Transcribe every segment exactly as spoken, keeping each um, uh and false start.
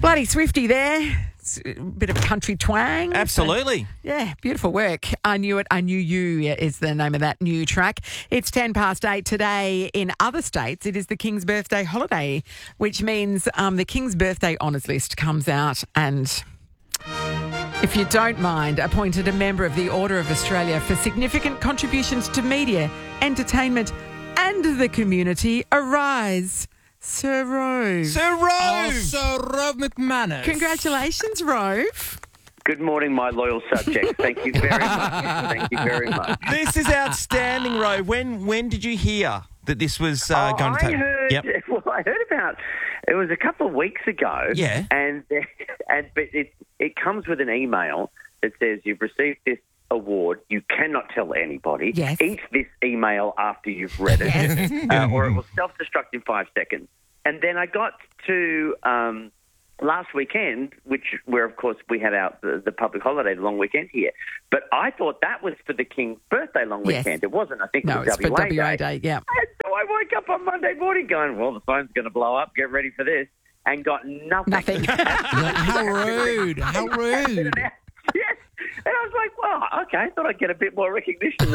Bloody Swifty there. It's a bit of a country twang. Absolutely. So, yeah, beautiful work. I Knew It, I Knew You is the name of that new track. It's ten past eight today. In other states, it is the King's birthday holiday, which means um, the King's birthday honours list comes out and, if you don't mind, appointed a member of the Order of Australia for significant contributions to media, entertainment and the community. Arise, Sir Rove. Sir Rove! Oh, Sir Rove McManus. Congratulations, Rove. Good morning, my loyal subjects. Thank you very much. Thank you very much. This is outstanding, Rove. When when did you hear that this was uh, oh, going to I take... heard, Yep. Well, I heard about it was a couple of weeks ago. Yeah. And and but it it comes with an email that says you've received this award. You cannot tell anybody. Yes. Eat this email after you've read it, Yes. uh, or it will self-destruct in five seconds. And then I got to um, last weekend, which where of course we had our the, the public holiday, the long weekend here. But I thought that was for the King's birthday long Yes. weekend. It wasn't. I think No, it was it's for W A W A Day. Day, yeah. And so I woke up on Monday morning going, well, the phone's going to blow up. Get ready for this. And got nothing. Nothing. How rude. How rude. Yes. And I was like, well, okay, I thought I'd get a bit more recognition.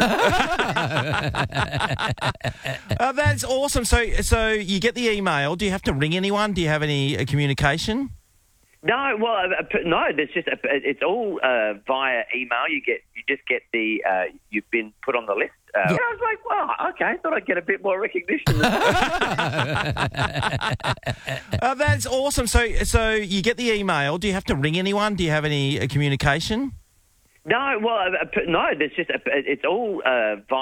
Uh, that's awesome. So so you get the email. Do you have to ring anyone? Do you have any uh, communication? No, well, uh, p- no. There's just a, it's all uh, via email. You get, you just get the uh, you've been put on the list. Uh, Yeah. And I was like, well, okay, I thought I'd get a bit more recognition. Uh, that's awesome. So so you get the email. Do you have to ring anyone? Do you have any uh, communication? No, well, uh, p- no. There's just a, it's all uh, via.